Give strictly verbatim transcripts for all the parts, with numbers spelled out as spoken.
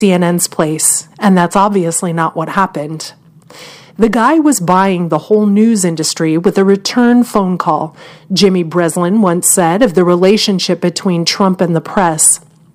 C N N's place, and that's obviously not what happened. The guy was buying the whole news industry with a return phone call, Jimmy Breslin once said of the relationship between Trump and the press.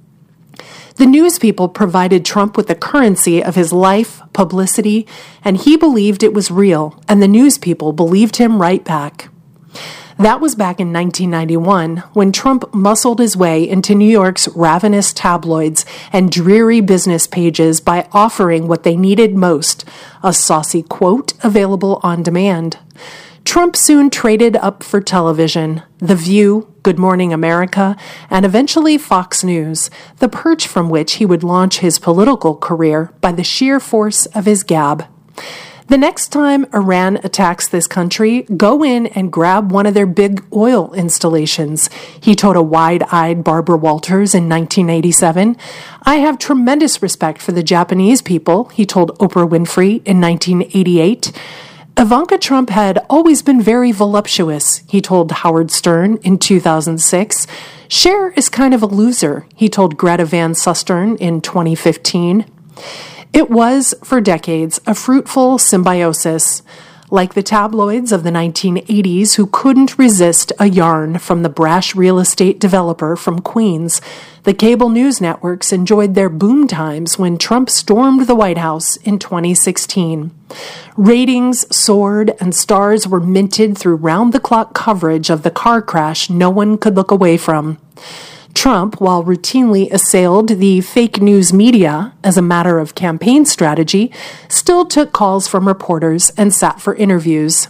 The news people provided Trump with the currency of his life, publicity, and he believed it was real, and the news people believed him right back. That was back in nineteen ninety-one, when Trump muscled his way into New York's ravenous tabloids and dreary business pages by offering what they needed most, a saucy quote available on demand. Trump soon traded up for television, The View, Good Morning America, and eventually Fox News, the perch from which he would launch his political career by the sheer force of his gab. The next time Iran attacks this country, go in and grab one of their big oil installations, he told a wide-eyed Barbara Walters in nineteen eighty-seven. I have tremendous respect for the Japanese people, he told Oprah Winfrey in nineteen eighty-eight. Ivanka Trump had always been very voluptuous, he told Howard Stern in two thousand six. Cher is kind of a loser, he told Greta Van Susteren in twenty fifteen. It was, for decades, a fruitful symbiosis. Like the tabloids of the nineteen eighties who couldn't resist a yarn from the brash real estate developer from Queens, the cable news networks enjoyed their boom times when Trump stormed the White House in twenty sixteen. Ratings soared and stars were minted through round-the-clock coverage of the car crash no one could look away from. Trump, while routinely assailed the fake news media as a matter of campaign strategy, still took calls from reporters and sat for interviews.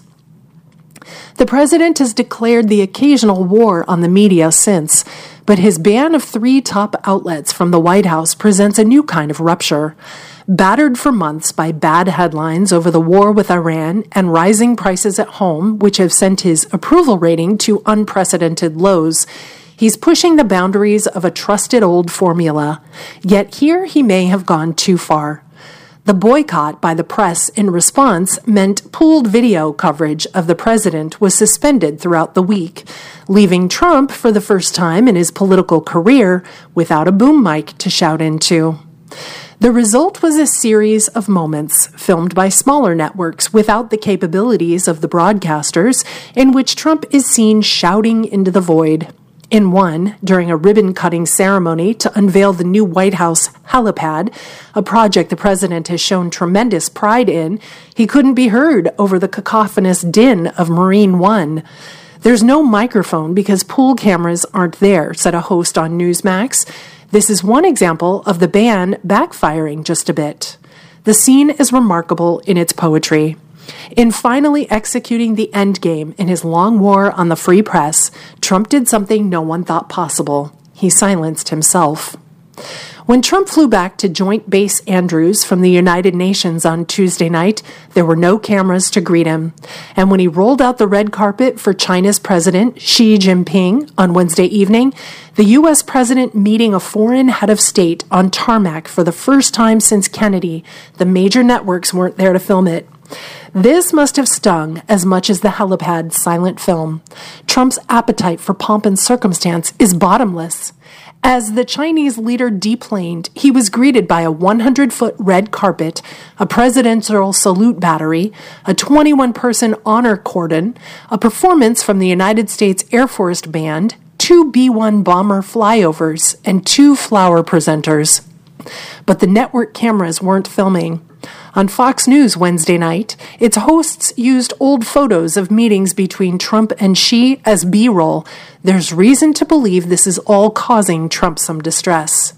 The president has declared the occasional war on the media since, but his ban of three top outlets from the White House presents a new kind of rupture. Battered for months by bad headlines over the war with Iran and rising prices at home, which have sent his approval rating to unprecedented lows, he's pushing the boundaries of a trusted old formula, yet here he may have gone too far. The boycott by the press in response meant pooled video coverage of the president was suspended throughout the week, leaving Trump, for the first time in his political career, without a boom mic to shout into. The result was a series of moments filmed by smaller networks without the capabilities of the broadcasters, in which Trump is seen shouting into the void. In one, during a ribbon-cutting ceremony to unveil the new White House helipad, a project the president has shown tremendous pride in, he couldn't be heard over the cacophonous din of Marine One. There's no microphone because pool cameras aren't there, said a host on Newsmax. This is one example of the ban backfiring just a bit. The scene is remarkable in its poetry. In finally executing the endgame in his long war on the free press, Trump did something no one thought possible. He silenced himself. When Trump flew back to Joint Base Andrews from the United Nations on Tuesday night, there were no cameras to greet him. And when he rolled out the red carpet for China's President Xi Jinping on Wednesday evening, the U S president meeting a foreign head of state on tarmac for the first time since Kennedy, the major networks weren't there to film it. This must have stung as much as the helipad's silent film. Trump's appetite for pomp and circumstance is bottomless. As the Chinese leader deplaned, he was greeted by a one hundred foot red carpet, a presidential salute battery, a twenty-one person honor cordon, a performance from the United States Air Force Band, two B one bomber flyovers, and two flower presenters. But the network cameras weren't filming. On Fox News Wednesday night, its hosts used old photos of meetings between Trump and Xi as B-roll. There's reason to believe this is all causing Trump some distress.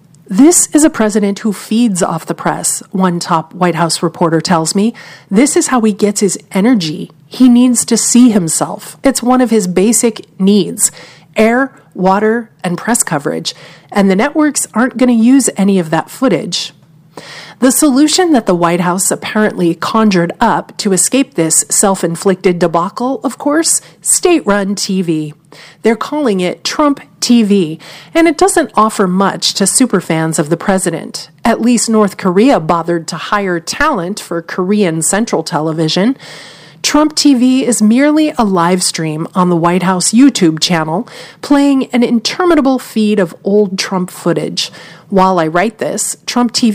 This is a president who feeds off the press, one top White House reporter tells me. This is how he gets his energy. He needs to see himself. It's one of his basic needs. Air, water, and press coverage. And the networks aren't going to use any of that footage. The solution that the White House apparently conjured up to escape this self-inflicted debacle, of course, state-run T V. They're calling it Trump T V, and it doesn't offer much to superfans of the president. At least North Korea bothered to hire talent for Korean Central Television. Trump T V is merely a live stream on the White House YouTube channel, playing an interminable feed of old Trump footage. While I write this, Trump T V